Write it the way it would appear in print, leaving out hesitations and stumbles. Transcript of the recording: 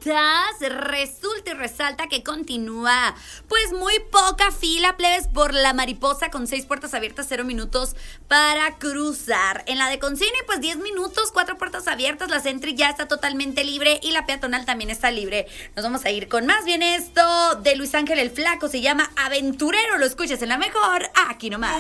Resulta y resalta que continúa pues muy poca fila, plebes, por la Mariposa, con 6 puertas abiertas, 0 minutos para cruzar. En la de Consigna, pues 10 minutos, 4 puertas abiertas, la Sentry ya está totalmente libre y la peatonal también está libre. Nos vamos a ir con más bien esto de Luis Ángel el Flaco, se llama Aventurero, lo escuchas en la mejor, aquí nomás.